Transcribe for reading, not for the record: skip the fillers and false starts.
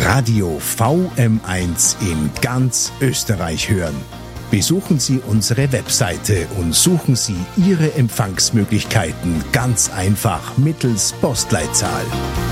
Radio VM1 in ganz Österreich hören. Besuchen Sie unsere Webseite und suchen Sie Ihre Empfangsmöglichkeiten ganz einfach mittels Postleitzahl.